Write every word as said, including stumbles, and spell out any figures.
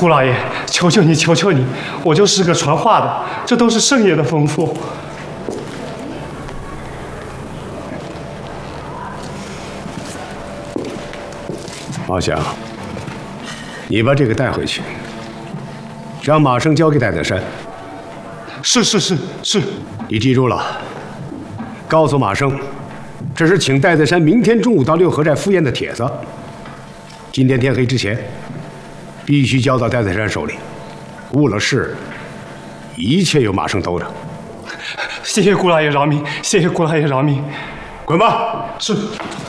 顾老爷，求求你，求求你，我就是个传话的，这都是圣爷的吩咐。 王祥，你把这个带回去，让马生交给戴德山。 是是是是， 你记住了，告诉马生，这是请戴德山明天中午到六合寨赴宴的帖子，今天天黑之前必须交到戴德山手里。误了事，一切由马生兜着。 谢谢顾老爷饶命，谢谢顾老爷饶命。 滚吧！ 是。